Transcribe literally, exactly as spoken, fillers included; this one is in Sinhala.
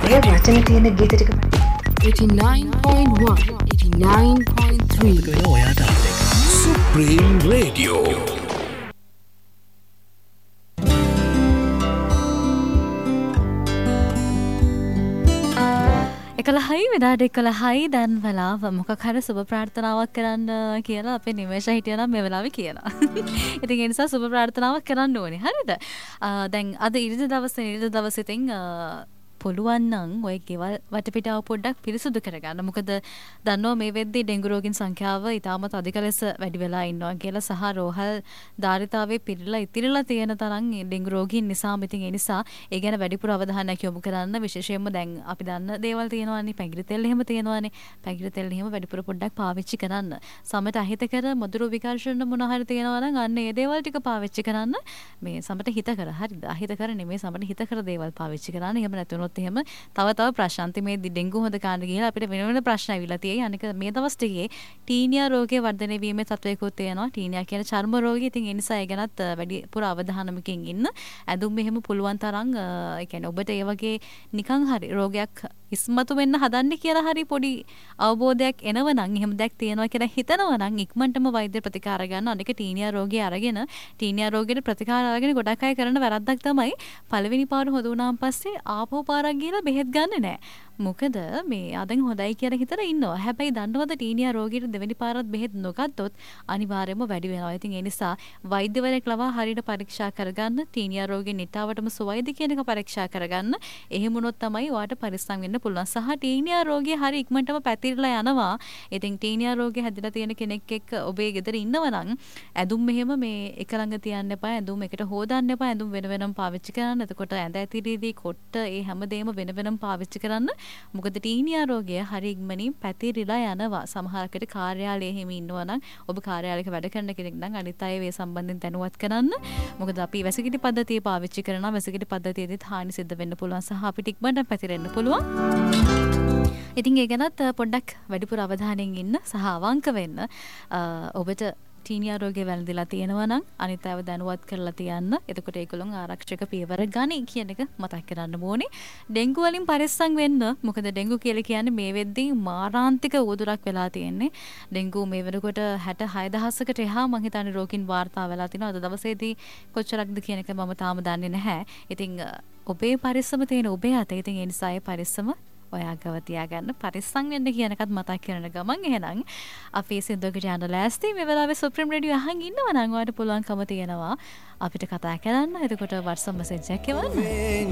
ඔය වචන තියෙන ගීත ටික eighty-nine point one eighty-nine point three ඔයාට Supreme Radio එකලහයි විනාඩි එකොළහයි දැන් වෙලාව මොකක් හරි සුබ ප්‍රාර්ථනාවක් කරන්න කියලා අපේ නිමේෂ හිටියා නම් මේ වෙලාවේ කියනවා. ඉතින් ඒ නිසා සුබ ප්‍රාර්ථනාවක් කරන්න ඕනේ. හරිද? දැන් අද ඉරිදා දවසේ ඉරිදා දවසේ ඉතින් පුළුවන් නම් ඔය ගෙවල් වටපිටාව පොඩ්ඩක් පිරිසුදු කරගන්න. මොකද දන්නවා මේ වෙද්දී ඩෙන්ගු රෝගීන් සංඛ්‍යාව ඉතාමත් අධික ලෙස වැඩි වෙලා ඉන්නවා කියලා සහ රෝහල් ධාරිතාවේ පිරিলা ඉතිරිලා තියෙන තරම් ඩෙන්ගු රෝගීන් නිසා ඉතින් ඒ නිසා ඒ ගැන වැඩිපුර අවධානයක් යොමු කරන්න විශේෂයෙන්ම දැන් අපි දන්න දේවල් තියෙනවානේ පැංගිරි තෙල් එහෙම තියෙනවානේ පැංගිරි තෙල් එහෙම වැඩිපුර පොඩ්ඩක් පාවිච්චි කරන්න. සමට අහිතකර මధుර විකාශන මොන හරි තියෙනවා නම් අන්න ඒ දේවල් ටික පාවිච්චි කරන්න. මේ සමට හිතකර හරිද? අහිතකර නෙමෙයි සමට හිතකර දේවල් පාවිච්චි කරන්න. එහෙම නැතුනොත් එහෙම තව තව ප්‍රශ්න අන්තිමේදී ඩෙන්ගු හොඳ කාණ්ඩ ගිහලා අපිට වෙන වෙන ප්‍රශ්න ඇවිල්ලා තියෙයි. අනික මේ දවස් ටිකේ ටීනියා රෝගයේ වර්ධනය වීමේ තත්වයකුත් තියෙනවා. ටීනියා කියන චර්ම රෝගය. ඉතින් ඒ නිසා ඒ ගැනත් වැඩි පුර අවධානමකින් ඉන්න. ඇඳුම් මෙහෙම පුළුවන් තරම් ඒ කියන්නේ ඔබට ඒ වගේ නිකන් හරි රෝගයක් ඉස්මතු වෙන්න හදන්නේ කියලා හරි පොඩි අවබෝධයක් එනවා නම් එහෙම දෙයක් තියෙනවා කියලා හිතනවා නම් ඉක්මනටම වෛද්‍ය ප්‍රතිකාර ගන්න. අනික ටීනියා රෝගය අරගෙන ටීනියා රෝගයට ප්‍රතිකාර අරගෙන ගොඩක් අය කරන වැරද්දක් තමයි පළවෙනි පාර හොද වුණාන් පස්සේ ආපහු පාරක් ගිහලා බෙහෙත් ගන්නෙ නැහැ. මොකද මේ අදන් හොඳයි කියලා හිතලා ඉන්නවා. හැබැයි දන්නවද ටීනියා රෝගීට දෙවෙනි පාරත් බෙහෙත් නොගත්තොත් අනිවාර්යයෙන්ම වැඩි වෙනවා. ඉතින් ඒ නිසා වෛද්‍යවරයෙක් ලවා හරියට පරීක්ෂා කරගන්න ටීනියා රෝගේ නිටාවටම සුවයිද කියන එක පරීක්ෂා කරගන්න. එහෙම වුණොත් තමයි ඔයාට පරිස්සම් වෙන්න පුළුවන්. සහ ටීනියා රෝගය හරි ඉක්මනටම පැතිරලා යනවා. ඉතින් ටීනියා රෝගේ හැදිලා තියෙන කෙනෙක් එක්ක ඔබේ ගෙදර ඉන්නවා නම් ඇඳුම් මෙහෙම මේ එක ළඟ තියන්න එපා. ඇඳුම් එකට හොදන්න එපා. ඇඳුම් වෙන වෙනම පාවිච්චි කරන්න. එතකොට ඇඳ ඇතිරිදී කොට්ට ඒ හැමදේම වෙන වෙනම පාවිච්චි කරන්න. මොකද ටීනියා රෝගය හරි ඉක්මනින් පැතිරිලා යනවා. සමහරකට කාර්යාලයේ හිම ඉන්නවා නම් ඔබ කාර්යාලයක වැඩ කරන කෙනෙක් නම් අනිත් අය මේ සම්බන්ධයෙන් දැනුවත් කරන්න. මොකද අපි වැසිකිලි පද්ධතිය පාවිච්චි කරනවා. වැසිකිලි පද්ධතියේදීත් හානි සිද්ධ වෙන්න පුළුවන් සහ අපිට ඉක්මනට පැතිරෙන්න පුළුවන්. ඉතින් ඒ ගැනත් පොඩ්ඩක් වැඩිපුර අවධානයෙන් ඉන්න සහ අවංක වෙන්න. ඔබට ටීනියා රෝගය වැළඳිලා තියෙනවා නම් අනිත් අයව දැනුවත් කරලා තියන්න. එතකොට ඒගොල්ලෝ ආරක්ෂක පියවර ගනි කියන එක මතක් කරන්න ඕනේ. ඩෙන්ගු වලින් පරිස්සම් වෙන්න. මොකද ඩෙන්ගු කියලා කියන්නේ මේ වෙද්දී මාරාන්තික උවදුරක් වෙලා තියෙන්නේ. ඩෙන්ගු මේ වෙනකොට හැට හය දහසකට එහා මං හිතන්නේ රෝගීන් වාර්තා වෙලා තිනවා. අද දවසේදී කොච්චරක්ද කියන එක මම තාම දන්නේ නැහැ. ඉතින් ඔබේ පරිස්සම තියෙන ඔබේ අතේ. ඉතින් ඒ නිසා ඒ පරිස්සම ඔයා ගව තියාගන්න පරිස්සම් වෙන්න කියන එකත් මතක් කරන ගමන් එහෙනම් අපි සින්දුවකට යන්න ලෑස්ති. මේ වෙලාවේ සුප්‍රීම රේඩියෝ අහන් ඉන්නවා නම් ඔයාලට පුළුවන්කම තියෙනවා අපිට කතා කරන්න. එතකොට WhatsApp message එකක් එවන්න.